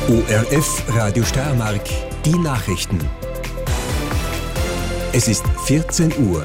ORF Radio Steiermark, die Nachrichten. Es ist 14 Uhr.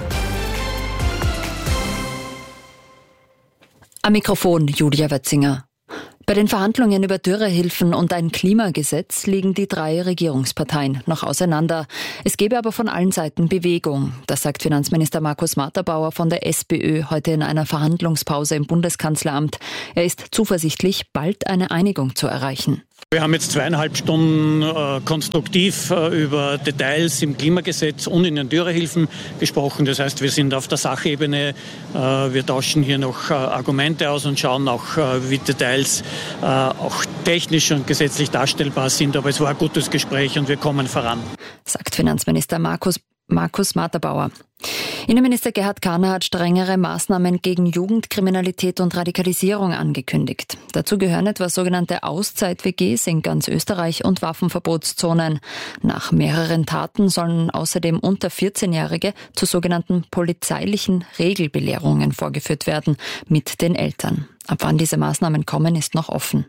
Am Mikrofon Julia Wetzinger. Bei den Verhandlungen über Dürrehilfen und ein Klimagesetz liegen die drei Regierungsparteien noch auseinander. Es gebe aber von allen Seiten Bewegung. Das sagt Finanzminister Markus Matterbauer von der SPÖ heute in einer Verhandlungspause im Bundeskanzleramt. Er ist zuversichtlich, bald eine Einigung zu erreichen. Wir haben jetzt 2,5 Stunden konstruktiv über Details im Klimagesetz und in den Dürrehilfen gesprochen. Das heißt, wir sind auf der Sachebene. Wir tauschen hier noch Argumente aus und schauen auch, wie Details auch technisch und gesetzlich darstellbar sind. Aber es war ein gutes Gespräch und wir kommen voran, sagt Finanzminister Markus Matterbauer. Innenminister Gerhard Kahner hat strengere Maßnahmen gegen Jugendkriminalität und Radikalisierung angekündigt. Dazu gehören etwa sogenannte Auszeit-WGs in ganz Österreich und Waffenverbotszonen. Nach mehreren Taten sollen außerdem unter 14-Jährige zu sogenannten polizeilichen Regelbelehrungen vorgeführt werden mit den Eltern. Ab wann diese Maßnahmen kommen, ist noch offen.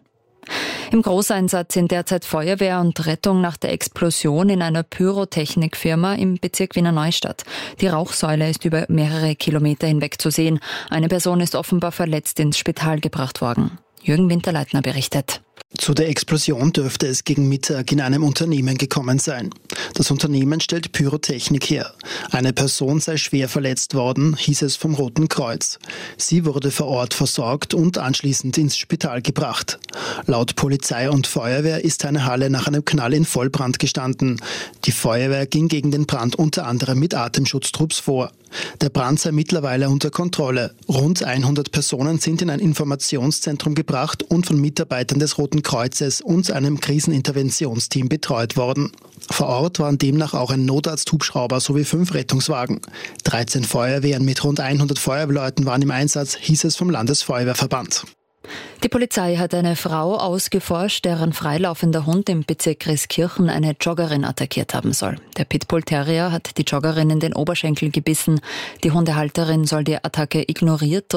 Im Großeinsatz sind derzeit Feuerwehr und Rettung nach der Explosion in einer Pyrotechnikfirma im Bezirk Wiener Neustadt. Die Rauchsäule ist über mehrere Kilometer hinweg zu sehen. Eine Person ist offenbar verletzt ins Spital gebracht worden. Jürgen Winterleitner berichtet. Zu der Explosion dürfte es gegen Mittag in einem Unternehmen gekommen sein. Das Unternehmen stellt Pyrotechnik her. Eine Person sei schwer verletzt worden, hieß es vom Roten Kreuz. Sie wurde vor Ort versorgt und anschließend ins Spital gebracht. Laut Polizei und Feuerwehr ist eine Halle nach einem Knall in Vollbrand gestanden. Die Feuerwehr ging gegen den Brand unter anderem mit Atemschutztrupps vor. Der Brand sei mittlerweile unter Kontrolle. Rund 100 Personen sind in ein Informationszentrum gebracht und von Mitarbeitern des Roten Kreuzes und einem Kriseninterventionsteam betreut worden. Vor Ort waren demnach auch ein Notarzthubschrauber sowie 5 Rettungswagen. 13 Feuerwehren mit rund 100 Feuerwehrleuten waren im Einsatz, hieß es vom Landesfeuerwehrverband. Die Polizei hat eine Frau ausgeforscht, deren freilaufender Hund im Bezirk Grieskirchen eine Joggerin attackiert haben soll. Der Pitbull-Terrier hat die Joggerin in den Oberschenkel gebissen. Die Hundehalterin soll die Attacke ignoriert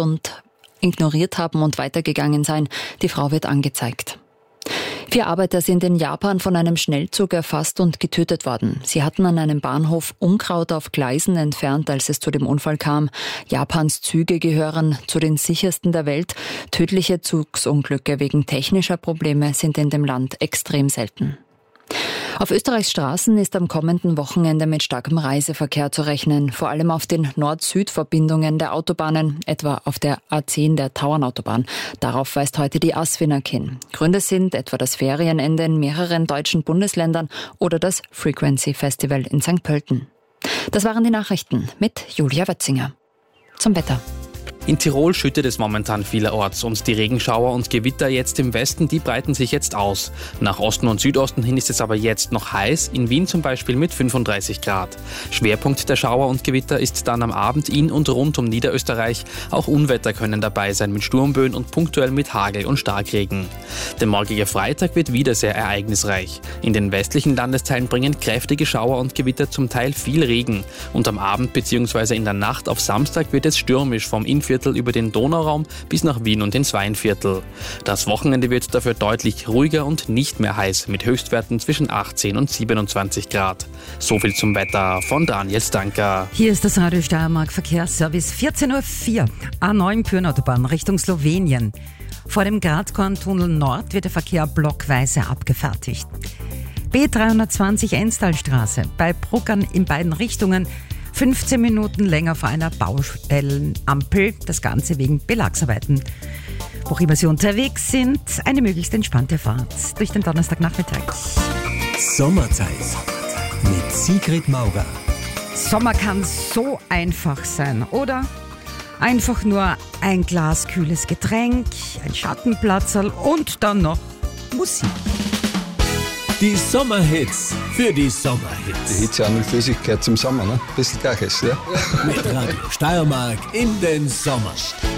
haben und weitergegangen sein. Die Frau wird angezeigt. 4 Arbeiter sind in Japan von einem Schnellzug erfasst und getötet worden. Sie hatten an einem Bahnhof Unkraut auf Gleisen entfernt, als es zu dem Unfall kam. Japans Züge gehören zu den sichersten der Welt. Tödliche Zugsunglücke wegen technischer Probleme sind in dem Land extrem selten. Auf Österreichs Straßen ist am kommenden Wochenende mit starkem Reiseverkehr zu rechnen, vor allem auf den Nord-Süd-Verbindungen der Autobahnen, etwa auf der A10 der Tauernautobahn. Darauf weist heute die ASFINAG hin. Gründe sind etwa das Ferienende in mehreren deutschen Bundesländern oder das Frequency Festival in St. Pölten. Das waren die Nachrichten mit Julia Wetzinger. Zum Wetter. In Tirol schüttet es momentan vielerorts und die Regenschauer und Gewitter jetzt im Westen, die breiten sich jetzt aus. Nach Osten und Südosten hin ist es aber jetzt noch heiß, in Wien zum Beispiel mit 35 Grad. Schwerpunkt der Schauer und Gewitter ist dann am Abend in und rund um Niederösterreich. Auch Unwetter können dabei sein mit Sturmböen und punktuell mit Hagel und Starkregen. Der morgige Freitag wird wieder sehr ereignisreich. In den westlichen Landesteilen bringen kräftige Schauer und Gewitter zum Teil viel Regen. Und am Abend bzw. in der Nacht auf Samstag wird es stürmisch vom Innviertel über den Donauraum bis nach Wien und ins Weinviertel. Das Wochenende wird dafür deutlich ruhiger und nicht mehr heiß, mit Höchstwerten zwischen 18 und 27 Grad. So viel zum Wetter von Daniel Stanker. Hier ist das Radio Steiermark Verkehrsservice. 14.04 Uhr, A9 Pyrnautobahn Richtung Slowenien. Vor dem Gratkorntunnel Nord wird der Verkehr blockweise abgefertigt. B320 Enstalstraße bei Bruckern in beiden Richtungen 15 Minuten länger vor einer Baustellenampel, das Ganze wegen Belagsarbeiten. Wo immer Sie unterwegs sind, eine möglichst entspannte Fahrt durch den Donnerstagnachmittag. Sommerzeit mit Sigrid Maurer. Sommer kann so einfach sein, oder? Einfach nur ein Glas kühles Getränk, ein Schattenplatzerl und dann noch Musik. Die Sommerhits für die Sommerhits. Die Hitze an und für sich gehört zum Sommer, ne? Bisschen Gleiches, ja? Mit Radio Steiermark in den Sommer.